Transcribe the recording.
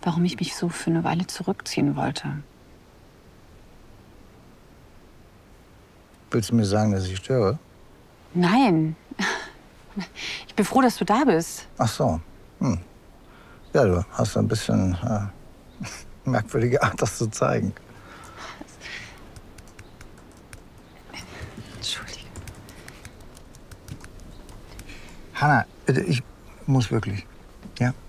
warum ich mich so für eine Weile zurückziehen wollte. Willst du mir sagen, dass ich störe? Nein. Ich bin froh, dass du da bist. Ach so. Ja, du hast ein bisschen merkwürdige Art, das zu zeigen. Entschuldige. Hanna, bitte, ich muss wirklich. Ja?